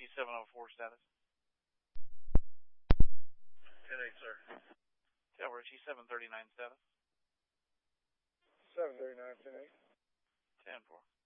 G704 status. 10-8, sir. Yeah, we're at G739 status. 739, 10-8. 10-4.